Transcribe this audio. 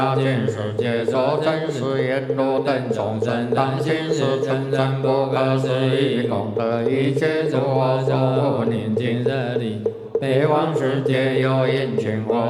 尽世界所真实言入等众生，当心是成真不可思议功德，一切诸佛所护念尽舍利，北方世界有因群火。